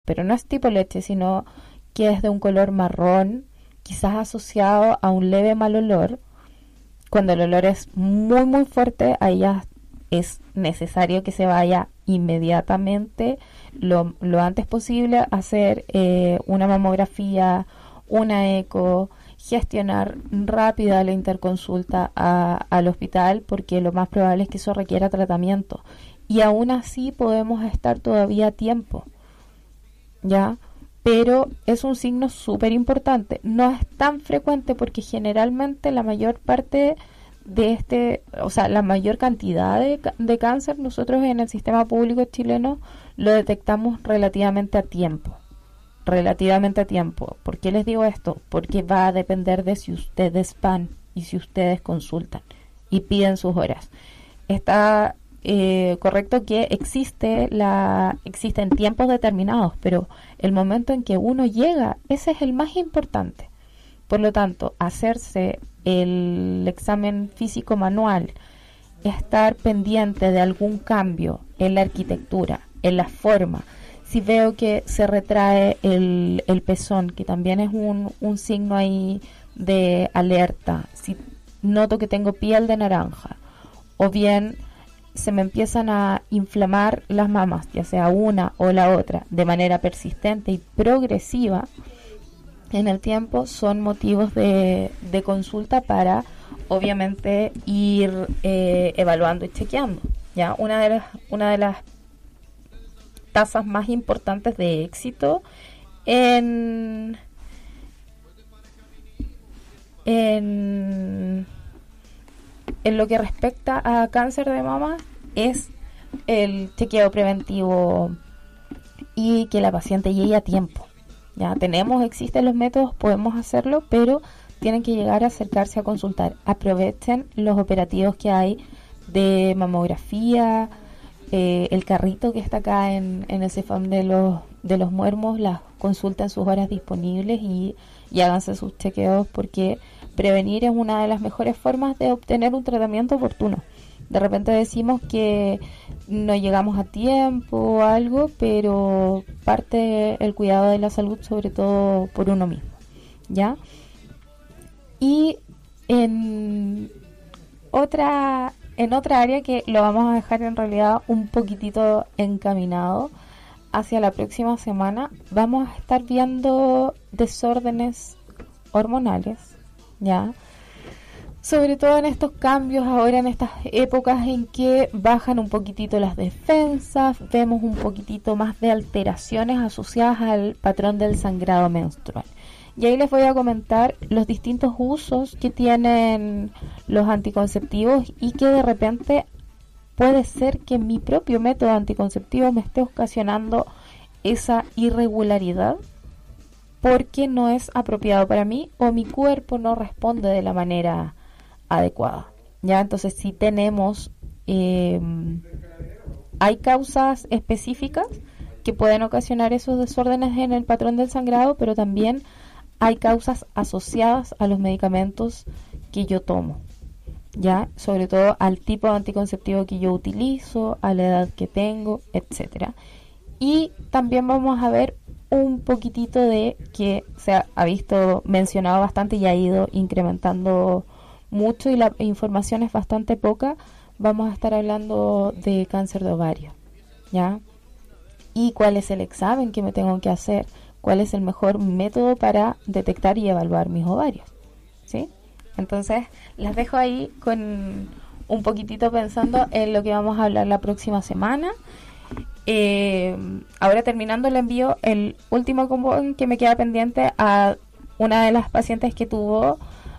pero no es tipo leche, sino que es de un color marrón, quizás asociado a un leve mal olor. Cuando el olor es muy muy fuerte, ahí ya es necesario que se vaya inmediatamente, lo antes posible, a hacer una mamografía, una eco, gestionar rápida la interconsulta al hospital, porque lo más probable es que eso requiera tratamiento. Y aún así podemos estar todavía a tiempo, ¿ya? Pero es un signo súper importante. No es tan frecuente porque generalmente la mayor parte de la mayor cantidad de cáncer nosotros en el sistema público chileno lo detectamos relativamente a tiempo. Relativamente a tiempo. ¿Por qué les digo esto? Porque va a depender de si ustedes van y si ustedes consultan y piden sus horas. Está correcto que existen tiempos determinados, pero el momento en que uno llega, ese es el más importante. Por lo tanto, hacerse el examen físico manual, estar pendiente de algún cambio en la arquitectura, en la forma. Si veo que se retrae el pezón, que también es un signo ahí de alerta. Si noto que tengo piel de naranja, o bien se me empiezan a inflamar las mamas, ya sea una o la otra, de manera persistente y progresiva en el tiempo, son motivos de consulta para, obviamente, ir evaluando y chequeando. ¿Ya? Una de las tasas más importantes de éxito en lo que respecta a cáncer de mama es el chequeo preventivo y que la paciente llegue a tiempo. Ya existen los métodos, podemos hacerlo, pero tienen que llegar a acercarse a consultar. Aprovechen los operativos que hay de mamografía, el carrito que está acá en el CEFAM de los muermos, las consultas en sus horas disponibles y háganse sus chequeos, porque prevenir es una de las mejores formas de obtener un tratamiento oportuno. De repente decimos que no llegamos a tiempo o algo, pero parte el cuidado de la salud sobre todo por uno mismo, ¿ya? Y en otra área que lo vamos a dejar en realidad un poquitito encaminado hacia la próxima semana, vamos a estar viendo desórdenes hormonales, ¿ya? Sobre todo en estos cambios ahora, en estas épocas en que bajan un poquitito las defensas, vemos un poquitito más de alteraciones asociadas al patrón del sangrado menstrual. Y ahí les voy a comentar los distintos usos que tienen los anticonceptivos y que de repente puede ser que mi propio método anticonceptivo me esté ocasionando esa irregularidad porque no es apropiado para mí o mi cuerpo no responde de la manera adecuada. Ya, entonces sí tenemos, hay causas específicas que pueden ocasionar esos desórdenes en el patrón del sangrado, pero también hay causas asociadas a los medicamentos que yo tomo, ya, sobre todo al tipo de anticonceptivo que yo utilizo, a la edad que tengo, etcétera. Y también vamos a ver un poquitito de que se ha visto mencionado bastante y ha ido incrementando mucho y la información es bastante poca. Vamos a estar hablando de cáncer de ovario, ¿ya? Y cuál es el examen que me tengo que hacer, cuál es el mejor método para detectar y evaluar mis ovarios, ¿sí? Entonces, las dejo ahí con un poquitito pensando en lo que vamos a hablar la próxima semana. Ahora terminando el envío, el último cupón que me queda pendiente a una de las pacientes que tuvo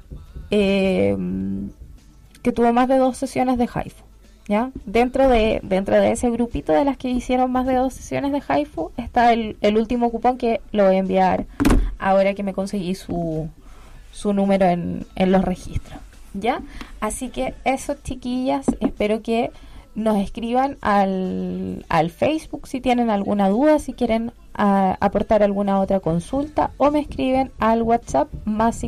más de 2 sesiones de HIFU, ¿ya? Dentro de ese grupito de las que hicieron más de 2 sesiones de HIFU está el último cupón que lo voy a enviar ahora que me conseguí su número en los registros, ¿ya? Así que eso, chiquillas, espero que nos escriban al Facebook si tienen alguna duda, si quieren aportar alguna otra consulta, o me escriben al WhatsApp más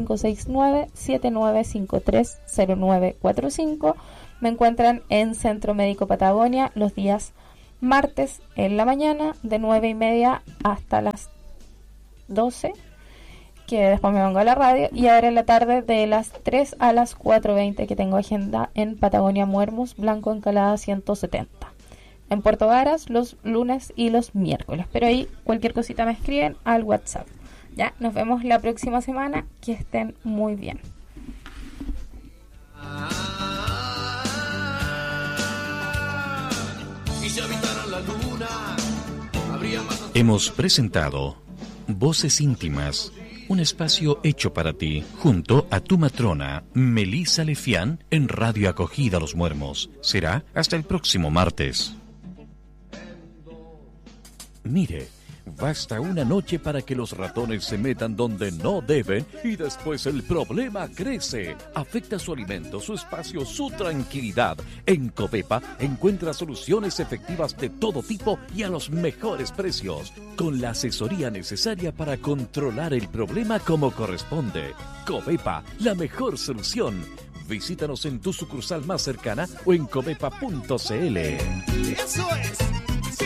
569-7953-0945. Me encuentran en Centro Médico Patagonia los días martes en la mañana de 9:30 hasta las 12, que después me vengo a la radio, y ahora en la tarde de las 3 a las 4:20 que tengo agenda en Patagonia Muermus, Blanco Encalada 170. En Puerto Varas los lunes y los miércoles. Pero ahí cualquier cosita me escriben al WhatsApp. Ya, nos vemos la próxima semana. Que estén muy bien. Hemos presentado Voces Íntimas, un espacio hecho para ti, junto a tu matrona, Melissa Lefián, en Radio Acogida Los Muermos. Será hasta el próximo martes. Mire, basta una noche para que los ratones se metan donde no deben y después el problema crece. Afecta su alimento, su espacio, su tranquilidad. En Covepa encuentra soluciones efectivas de todo tipo y a los mejores precios, con la asesoría necesaria para controlar el problema como corresponde. Covepa, la mejor solución. Visítanos en tu sucursal más cercana o en covepa.cl. ¡Eso es! ¡Sí!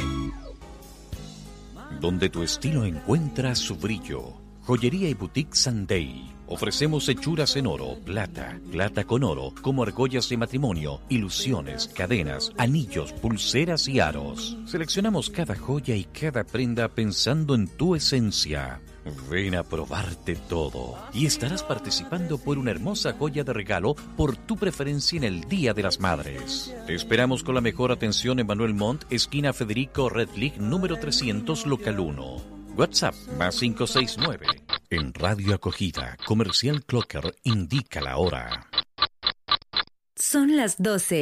Donde tu estilo encuentra su brillo. Joyería y Boutique Sunday. Ofrecemos hechuras en oro, plata con oro, como argollas de matrimonio, ilusiones, cadenas, anillos, pulseras y aros. Seleccionamos cada joya y cada prenda pensando en tu esencia. Ven a probarte todo y estarás participando por una hermosa joya de regalo por tu preferencia en el Día de las Madres. Te esperamos con la mejor atención en Manuel Montt, esquina Federico Redlich, número 300, local 1. WhatsApp +569. En Radio Acogida, Comercial Clocker indica la hora. Son las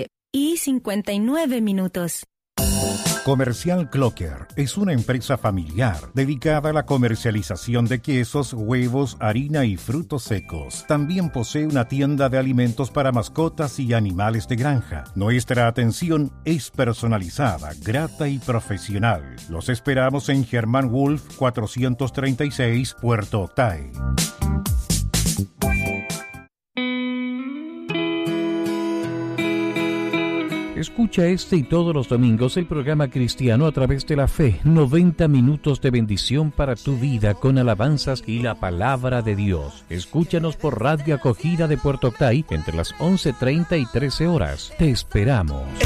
12:59. Comercial Clocker es una empresa familiar dedicada a la comercialización de quesos, huevos, harina y frutos secos. También posee una tienda de alimentos para mascotas y animales de granja. Nuestra atención es personalizada, grata y profesional. Los esperamos en Germán Wolf 436, Puerto Octay. Escucha este y todos los domingos el programa cristiano a través de la fe. 90 minutos de bendición para tu vida con alabanzas y la palabra de Dios. Escúchanos por Radio Acogida de Puerto Octay entre las 11:30 y 13 horas. Te esperamos.